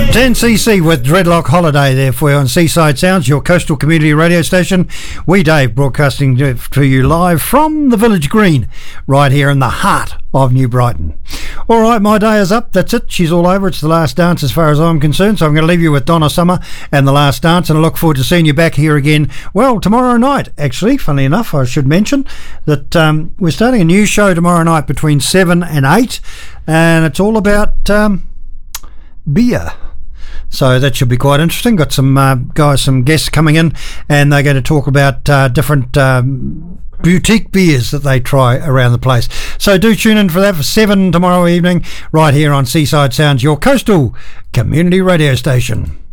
10cc with Dreadlock Holiday there for you on Seaside Sounds, your coastal community radio station. We Dave broadcasting to you live from the Village Green, right here in the heart of New Brighton. All right, my day is up. That's it. She's all over. It's the last dance as far as I'm concerned. So I'm going to leave you with Donna Summer and the last dance, and I look forward to seeing you back here again. Well, tomorrow night, actually, funnily enough, I should mention that we're starting a new show tomorrow night between 7 and 8, and it's all about beer. So that should be quite interesting. Got some guys, some guests coming in, and they're going to talk about different boutique beers that they try around the place. So do tune in for that for 7 tomorrow evening, right here on Seaside Sounds, your coastal community radio station.